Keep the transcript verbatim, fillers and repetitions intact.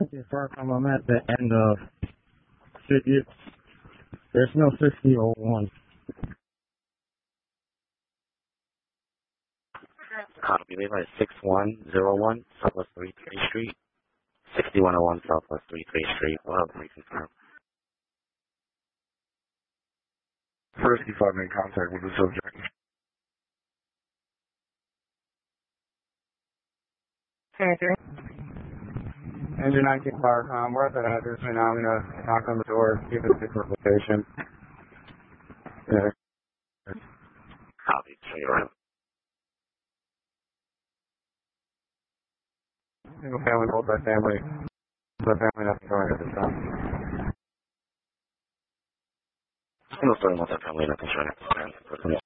Yes, sir. I'm at the end of fiftieth. There's no fifty oh one. Copy. Levi six one zero one Southwest thirty-third Street. sixty-one oh one Southwest thirty-third Street. Well, please confirm. First, you find me in contact with the subject. Okay. Engine nineteen car, um, we're at the address right now. I'm going to knock on the door, see if it's a different location. Yeah. Copy. Show you around. Single family, multi-family. Multi-family, nothing going at this time. Single story multi-family, nothing showing at this time.